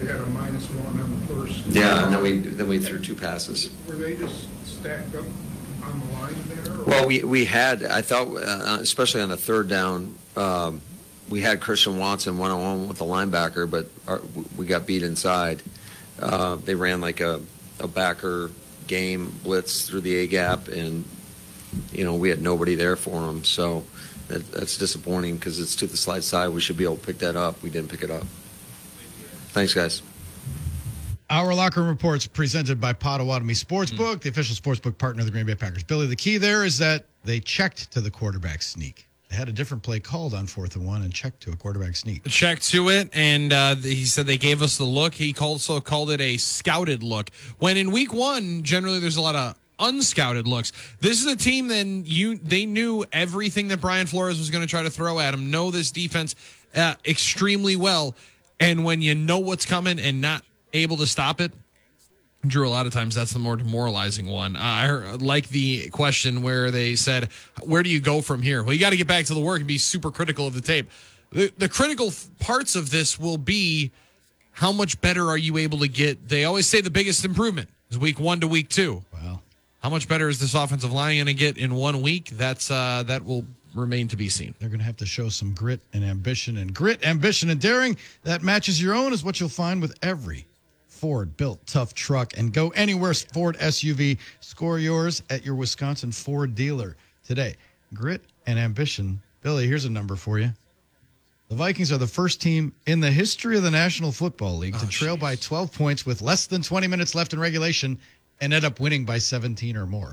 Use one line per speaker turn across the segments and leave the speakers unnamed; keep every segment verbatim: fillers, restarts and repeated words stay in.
had a minus one on the first.
Yeah, and then we then we threw two passes.
Were they just stacked up on the line there? Or?
Well, we we had, I thought, uh, especially on the third down, um, we had Christian Watson one-on-one with the linebacker, but our, we got beat inside. Uh, they ran like a, a backer game blitz through the A-gap, and, you know, we had nobody there for them. So that, that's disappointing because it's to the slide side. We should be able to pick that up. We didn't pick it up. Thanks, guys.
Our Locker Room Reports presented by Potawatomi Sportsbook, mm. the official sportsbook partner of the Green Bay Packers. Billy, the key there is that they checked to the quarterback sneak. They had a different play called on fourth and one and checked to a quarterback sneak.
Checked to it, and uh, he said they gave us the look. He also called it a scouted look. When in week one, generally there's a lot of unscouted looks. This is a team that you they knew everything that Brian Flores was going to try to throw at him, know this defense uh, extremely well. And when you know what's coming and not able to stop it, Drew, a lot of times that's the more demoralizing one. Uh, I heard, like the question where they said, where do you go from here? Well, you got to get back to the work and be super critical of the tape. The, the critical parts of this will be how much better are you able to get? They always say the biggest improvement is week one to week two.
Wow.
How much better is this offensive line going to get in one week? That's uh, that will remain to be seen.
They're going to have to show some grit and ambition, and grit, ambition, and daring that matches your own is what you'll find with every Ford built tough truck. And go anywhere Ford S U V. Score yours at your Wisconsin Ford dealer today. Grit and ambition. Billy, here's a number for you. The Vikings are the first team in the history of the National Football League to
oh,
trail
geez.
by twelve points with less than twenty minutes left in regulation and end up winning by seventeen or more.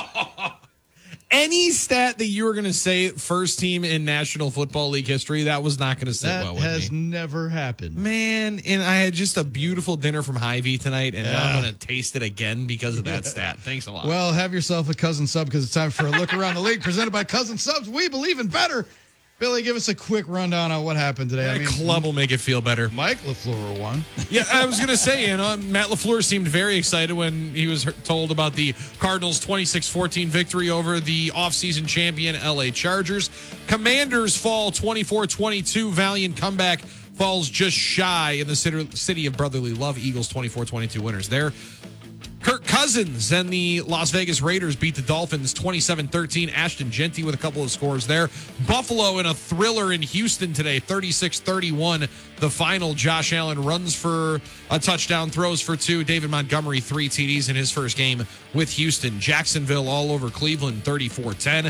Any stat that you were going to say first team in National Football League history, that was not going to sit
that
well with
has
me.
never happened.
Man, and I had just a beautiful dinner from Hy-Vee tonight, and
Yeah.
now I'm going to taste it again because of that stat. Thanks a lot.
Well, have yourself a Cousin Sub because it's time for a look around the league presented by Cousin Subs. We believe in better. Billy, give us a quick rundown on what happened today.
That
I mean,
club will make it feel better.
Mike LaFleur won.
Yeah, I was going to say, you know, Matt LaFleur seemed very excited when he was told about the Cardinals' twenty-six fourteen victory over the offseason champion L A Chargers. Commanders fall twenty-four twenty-two. Valiant comeback falls just shy in the city of brotherly love. Eagles twenty-four twenty-two winners there. Kirk Cousins and the Las Vegas Raiders beat the Dolphins twenty-seven thirteen. Ashton Genty with a couple of scores there. Buffalo in a thriller in Houston today, thirty-six thirty-one. The final, Josh Allen runs for a touchdown, throws for two. David Montgomery, three T Ds in his first game with Houston. Jacksonville all over Cleveland, thirty-four ten.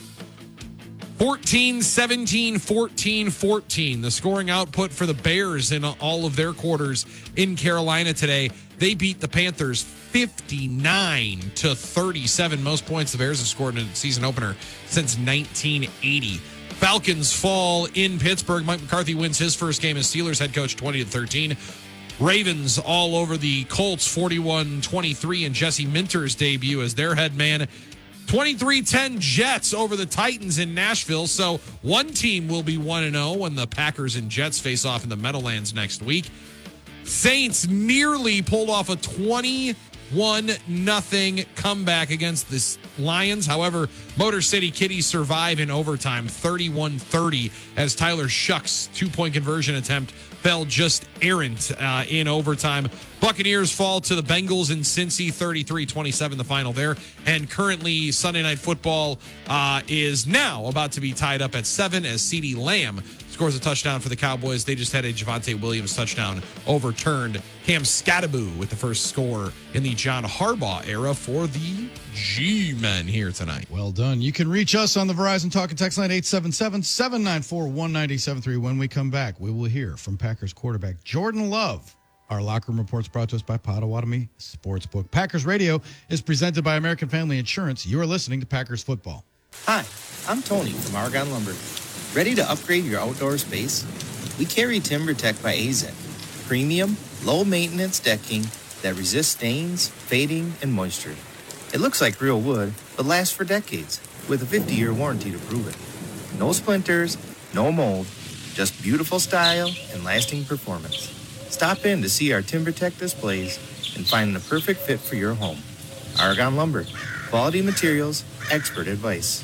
fourteen seventeen, fourteen fourteen. The scoring output for the Bears in all of their quarters in Carolina today. They beat the Panthers fifty-nine to thirty-seven. Most points the Bears have scored in a season opener since nineteen eighty. Falcons fall in Pittsburgh. Mike McCarthy wins his first game as Steelers head coach twenty to thirteen. Ravens all over the Colts forty-one twenty-three, and Jesse Minter's debut as their head man. twenty-three ten Jets over the Titans in Nashville. So one team will be one and oh when the Packers and Jets face off in the Meadowlands next week. Saints nearly pulled off a twenty-one nothing comeback against the Lions. However, Motor City Kitties survive in overtime, thirty-one thirty, as Tyler Shuck's two-point conversion attempt fell just errant uh, in overtime. Buccaneers fall to the Bengals in Cincy, thirty-three twenty-seven, the final there. And currently, Sunday Night Football uh, is now about to be tied up at seven as CeeDee Lamb scores a touchdown for the Cowboys. They just had a Javonte Williams touchdown overturned. Cam Scattaboo with the first score in the John Harbaugh era for the G-Men here tonight.
Well done. You can reach us on the Verizon Talk and Text line eight seven seven, seven nine four, one nine seven three. When we come back, we will hear from Packers quarterback Jordan Love. Our Locker Room Reports brought to us by Potawatomi Sportsbook. Packers Radio is presented by American Family Insurance. You are listening to Packers Football.
Hi, I'm Tony from Argonne Lumber. Ready to upgrade your outdoor space? We carry TimberTech by A Z E C, premium, low-maintenance decking that resists stains, fading, and moisture. It looks like real wood, but lasts for decades, with a fifty-year warranty to prove it. No splinters, no mold, just beautiful style and lasting performance. Stop in to see our TimberTech displays and find the perfect fit for your home. Argonne Lumber, quality materials, expert advice.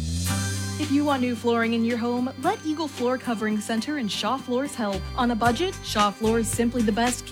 If you want new flooring in your home, let Eagle Floor Covering Center and Shaw Floors help. On a budget, Shaw Floors is simply the best